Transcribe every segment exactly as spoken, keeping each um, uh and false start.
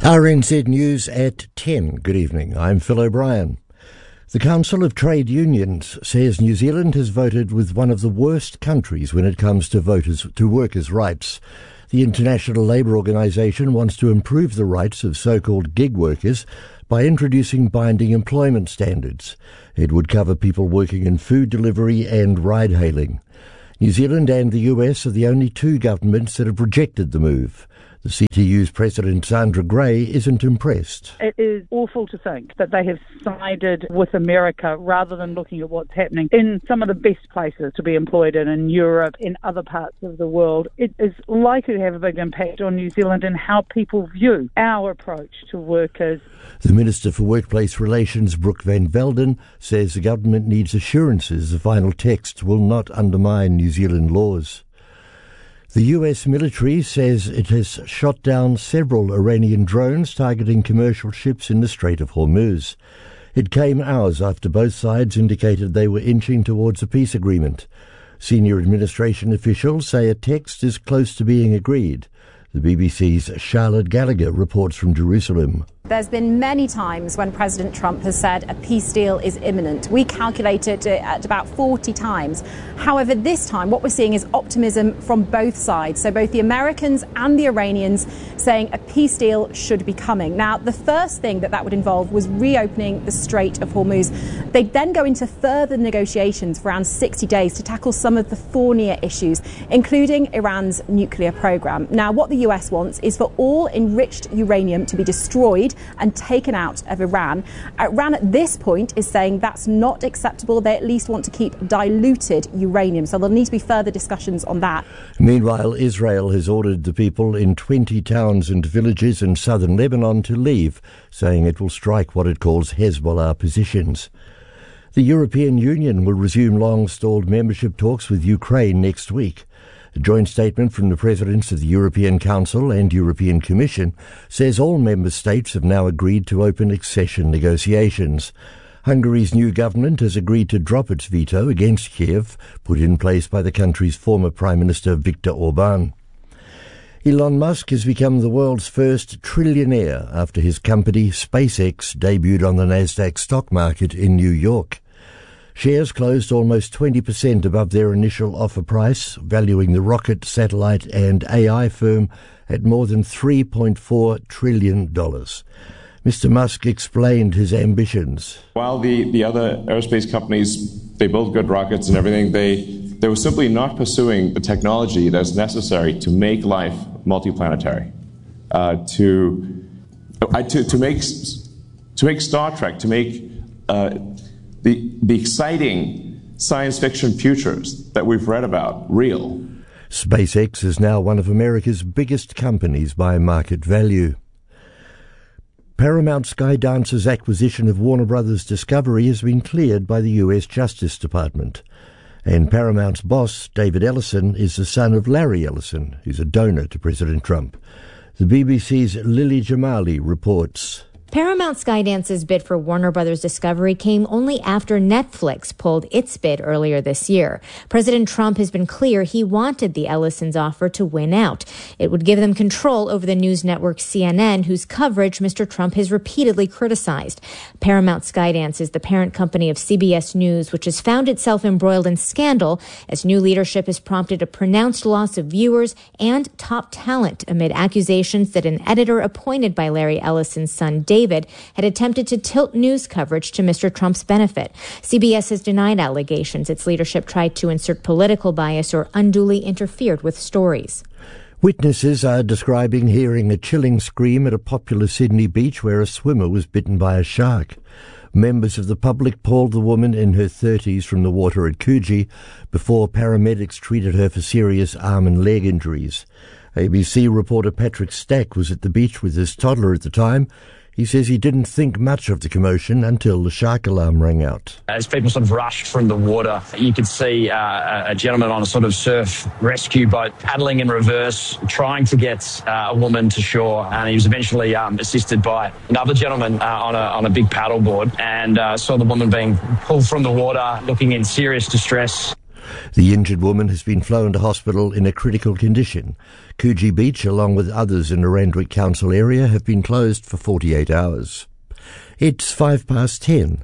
R N Z News at ten. Good evening. I'm Phil O'Brien. The Council of Trade Unions says New Zealand has voted with one of the worst countries when it comes to voters to workers' rights. The International Labour Organization wants to improve the rights of so-called gig workers by introducing binding employment standards. It would cover people working in food delivery and ride-hailing. New Zealand and the U S are the only two governments that have rejected the move. The C T U's President Sandra Gray isn't impressed. It is awful to think that they have sided with America rather than looking at what's happening in some of the best places to be employed in, in Europe, in other parts of the world. It is likely to have a big impact on New Zealand and how people view our approach to workers. The Minister for Workplace Relations, Brooke Van Velden, says the government needs assurances the final text will not undermine New Zealand laws. The U S military says it has shot down several Iranian drones targeting commercial ships in the Strait of Hormuz. It came hours after both sides indicated they were inching towards a peace agreement. Senior administration officials say a text is close to being agreed. The B B C's Charlotte Gallagher reports from Jerusalem. There's been many times when President Trump has said a peace deal is imminent. We calculated it at about forty times. However, this time what we're seeing is optimism from both sides. So both the Americans and the Iranians saying a peace deal should be coming. Now, the first thing that that would involve was reopening the Strait of Hormuz. They'd then go into further negotiations for around sixty days to tackle some of the thornier issues, including Iran's nuclear program. Now, what the U S wants is for all enriched uranium to be destroyed and taken out of Iran. Iran at this point is saying that's not acceptable. They at least want to keep diluted uranium. So there'll need to be further discussions on that. Meanwhile, Israel has ordered the people in twenty towns and villages in southern Lebanon to leave, saying it will strike what it calls Hezbollah positions. The European Union will resume long-stalled membership talks with Ukraine next week. A joint statement from the presidents of the European Council and European Commission says all member states have now agreed to open accession negotiations. Hungary's new government has agreed to drop its veto against Kiev, put in place by the country's former Prime Minister Viktor Orban. Elon Musk has become the world's first trillionaire after his company SpaceX debuted on the Nasdaq stock market in New York. Shares closed almost twenty percent above their initial offer price, valuing the rocket, satellite and A I firm at more than three point four trillion dollars. Mister Musk explained his ambitions. While the, the other aerospace companies, they build good rockets and everything, they, they were simply not pursuing the technology that's necessary to make life multiplanetary, uh, to, uh, to, to, make, to make Star Trek, to make... Uh, The, the exciting science fiction futures that we've read about real. SpaceX is now one of America's biggest companies by market value. Paramount Skydance's acquisition of Warner Brothers Discovery has been cleared by the U S Justice Department. And Paramount's boss, David Ellison, is the son of Larry Ellison, who's a donor to President Trump. The B B C's Lily Jamali reports. Paramount Skydance's bid for Warner Brothers Discovery came only after Netflix pulled its bid earlier this year. President Trump has been clear he wanted the Ellisons' offer to win out. It would give them control over the news network C N N, whose coverage Mister Trump has repeatedly criticized. Paramount Skydance is the parent company of C B S News, which has found itself embroiled in scandal as new leadership has prompted a pronounced loss of viewers and top talent amid accusations that an editor appointed by Larry Ellison's son, David, David had attempted to tilt news coverage to Mister Trump's benefit. C B S has denied allegations its leadership tried to insert political bias or unduly interfered with stories. Witnesses are describing hearing a chilling scream at a popular Sydney beach where a swimmer was bitten by a shark. Members of the public pulled the woman in her thirties from the water at Coogee before paramedics treated her for serious arm and leg injuries. A B C reporter Patrick Stack was at the beach with his toddler at the time. He says he didn't think much of the commotion until the shark alarm rang out. As people sort of rushed from the water, you could see uh, a gentleman on a sort of surf rescue boat paddling in reverse, trying to get uh, a woman to shore, and he was eventually um, assisted by another gentleman uh, on, a, on a big paddleboard, and uh, saw the woman being pulled from the water, looking in serious distress. The injured woman has been flown to hospital in a critical condition. Coogee Beach, along with others in the Randwick Council area, have been closed for forty-eight hours. It's five past ten.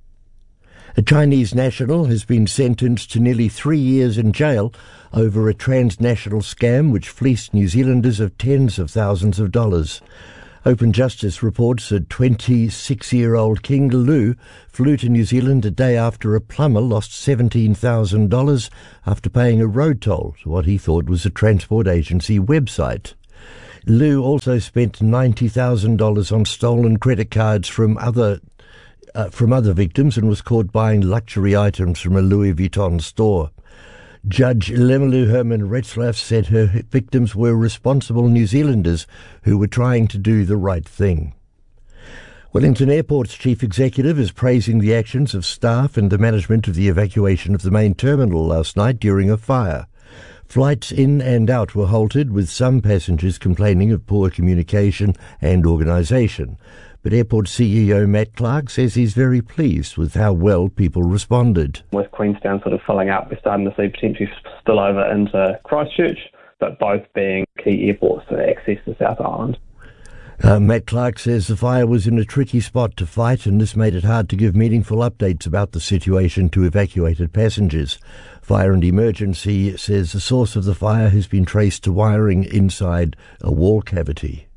A Chinese national has been sentenced to nearly three years in jail over a transnational scam which fleeced New Zealanders of tens of thousands of dollars. Open Justice reports that twenty-six-year-old King Lu flew to New Zealand a day after a plumber lost seventeen thousand dollars after paying a road toll to what he thought was a transport agency website. Lu also spent ninety thousand dollars on stolen credit cards from other uh, from other victims and was caught buying luxury items from a Louis Vuitton store. Judge Lemelu Herman Retzlaff said her victims were responsible New Zealanders who were trying to do the right thing. Wellington Airport's chief executive is praising the actions of staff and the management of the evacuation of the main terminal last night during a fire. Flights in and out were halted, with some passengers complaining of poor communication and organisation. But Airport C E O Matt Clark says he's very pleased with how well people responded. With Queenstown sort of filling up, we're starting to see potentially spill over into Christchurch, but both being key airports to access the South Island. Uh, Matt Clark says the fire was in a tricky spot to fight, and this made it hard to give meaningful updates about the situation to evacuated passengers. Fire and Emergency says the source of the fire has been traced to wiring inside a wall cavity.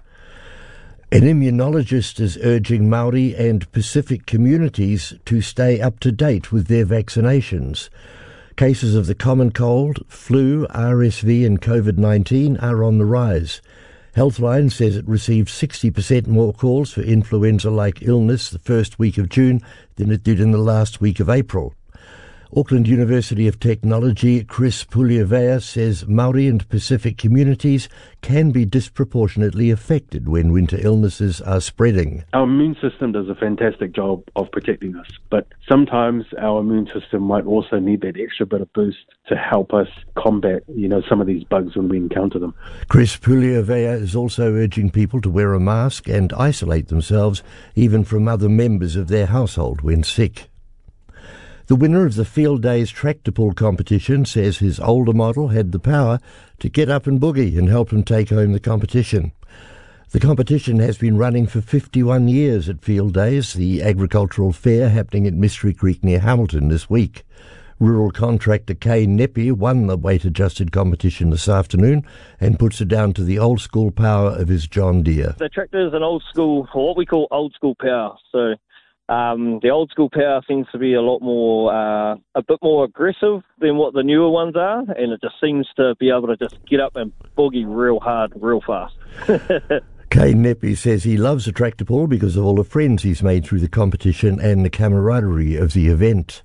An immunologist is urging Māori and Pacific communities to stay up to date with their vaccinations. Cases of the common cold, flu, R S V and COVID nineteen are on the rise. Healthline says it received sixty percent more calls for influenza-like illness the first week of June than it did in the last week of April. Auckland University of Technology Chris Puliavea says Māori and Pacific communities can be disproportionately affected when winter illnesses are spreading. Our immune system does a fantastic job of protecting us, but sometimes our immune system might also need that extra bit of boost to help us combat, you know, some of these bugs when we encounter them. Chris Puliavea is also urging people to wear a mask and isolate themselves, even from other members of their household when sick. The winner of the Field Days tractor pull competition says his older model had the power to get up and boogie and help him take home the competition. The competition has been running for fifty-one years at Field Days, the agricultural fair happening at Mystery Creek near Hamilton this week. Rural contractor Kay Neppy won the weight-adjusted competition this afternoon and puts it down to the old-school power of his John Deere. The tractor is an old-school, or what we call old-school power, so... Um, the old school power seems to be a lot more, uh, a bit more aggressive than what the newer ones are, and it just seems to be able to just get up and boogie real hard, real fast. Kay Neppy says he loves the tractor pull because of all the friends he's made through the competition and the camaraderie of the event.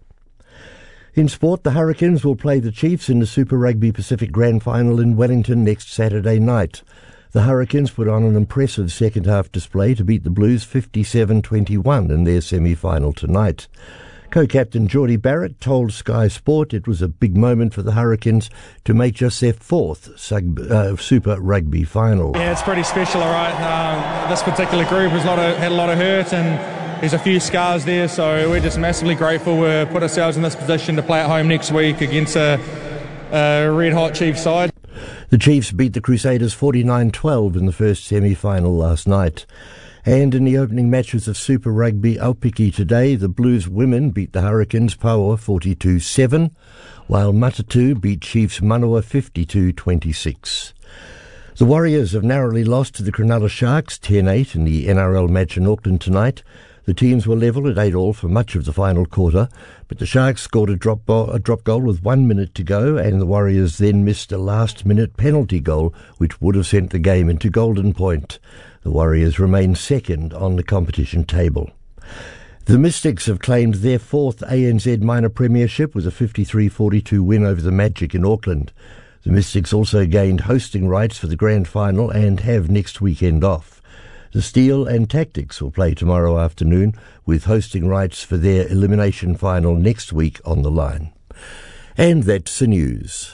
In sport, the Hurricanes will play the Chiefs in the Super Rugby Pacific Grand Final in Wellington next Saturday night. The Hurricanes put on an impressive second-half display to beat the Blues fifty-seven twenty-one in their semi-final tonight. Co-captain Geordie Barrett told Sky Sport it was a big moment for the Hurricanes to make just their fourth sub, uh, Super Rugby final. Yeah, it's pretty special, all right. Uh, this particular group has lot of, had a lot of hurt and there's a few scars there, so we're just massively grateful we've put ourselves in this position to play at home next week against a, a red-hot Chiefs side. The Chiefs beat the Crusaders forty-nine twelve in the first semi-final last night. And in the opening matches of Super Rugby Aupiki today, the Blues women beat the Hurricanes Paua forty-two seven, while Matatu beat Chiefs Manawa fifty-two twenty-six. The Warriors have narrowly lost to the Cronulla Sharks ten eight in the N R L match in Auckland tonight. The teams were level at eight all for much of the final quarter, but the Sharks scored a drop, bo- a drop goal with one minute to go, and the Warriors then missed a last-minute penalty goal, which would have sent the game into golden point. The Warriors remain second on the competition table. The Mystics have claimed their fourth A N Z minor premiership with a fifty-three forty-two win over the Magic in Auckland. The Mystics also gained hosting rights for the grand final and have next weekend off. The Steel and Tactics will play tomorrow afternoon with hosting rights for their elimination final next week on the line. And that's the news.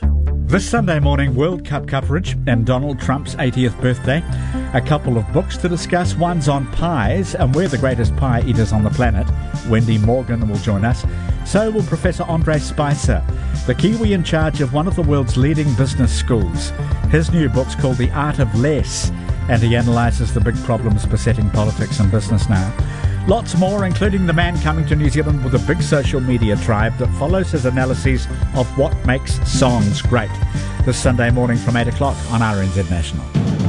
This Sunday morning, World Cup coverage and Donald Trump's eightieth birthday. A couple of books to discuss. One's on pies, and we're the greatest pie eaters on the planet. Wendy Morgan will join us. So will Professor Andre Spicer, the Kiwi in charge of one of the world's leading business schools. His new book's called The Art of Less, and he analyses the big problems besetting politics and business now. Lots more, including the man coming to New Zealand with a big social media tribe that follows his analyses of what makes songs great. This Sunday morning from eight o'clock on R N Z National.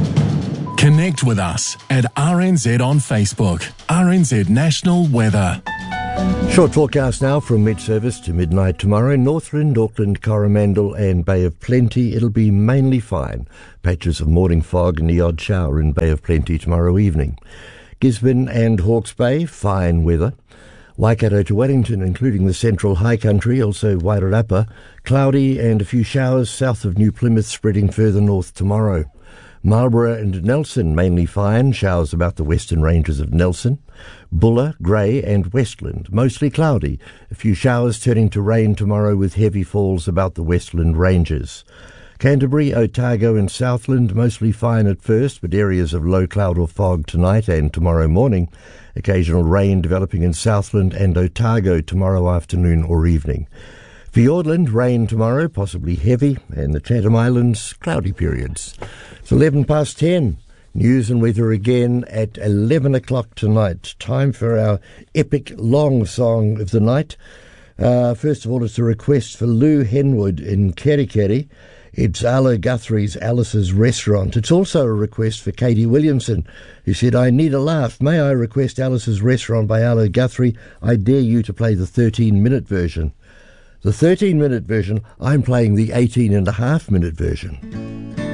Connect with us at R N Z on Facebook. R N Z National Weather. Short forecast now from mid-service to midnight tomorrow. Northland, Auckland, Coromandel and Bay of Plenty. It'll be mainly fine. Patches of morning fog and the odd shower in Bay of Plenty tomorrow evening. Gisborne and Hawke's Bay, fine weather. Waikato to Wellington, including the central high country, also Wairarapa, cloudy and a few showers south of New Plymouth, spreading further north tomorrow. Marlborough and Nelson, mainly fine, showers about the western ranges of Nelson. Buller, Grey and Westland, mostly cloudy, a few showers turning to rain tomorrow with heavy falls about the westland ranges. Canterbury, Otago and Southland, mostly fine at first, but areas of low cloud or fog tonight and tomorrow morning. Occasional rain developing in Southland and Otago tomorrow afternoon or evening. Fiordland, rain tomorrow, possibly heavy, and the Chatham Islands, cloudy periods. It's eleven past ten. News and weather again at eleven o'clock tonight. Time for our epic long song of the night. Uh, first of all, it's a request for Lou Henwood in Kerikeri. It's Arlo Guthrie's Alice's Restaurant. It's also a request for Katie Williamson, who said, I need a laugh. May I request Alice's Restaurant by Arlo Guthrie? I dare you to play the thirteen-minute version. The thirteen-minute version, I'm playing the eighteen and a half minute version.